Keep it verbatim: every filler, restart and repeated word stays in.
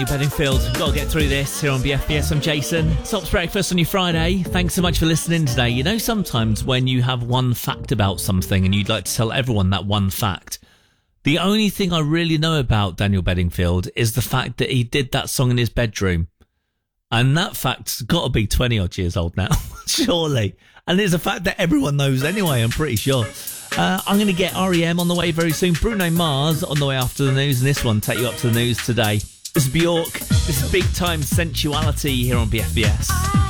Bedingfield, got to get through this here on B F B S. I'm Jason. Stops breakfast on your Friday. Thanks so much for listening today. You know, sometimes when you have one fact about something and you'd like to tell everyone that one fact, the only thing I really know about Daniel Bedingfield is the fact that he did that song in his bedroom. And that fact's got to be twenty odd years old now, surely. And it's a fact that everyone knows anyway, I'm pretty sure. Uh, I'm going to get R E M on the way very soon. Bruno Mars on the way after the news. And this one take you up to the news today. This is Bjork. This is big time sensuality here on B F B S.